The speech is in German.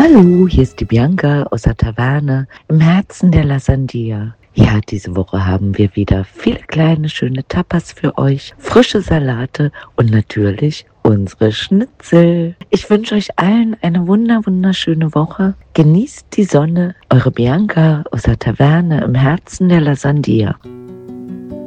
Hallo, hier ist die Bianca aus der Taverne im Herzen der Lasandia. Ja, diese Woche haben wir wieder viele kleine, schöne Tapas für euch, frische Salate und natürlich unsere Schnitzel. Ich wünsche euch allen eine wunderschöne Woche. Genießt die Sonne. Eure Bianca aus der Taverne im Herzen der Lasandia.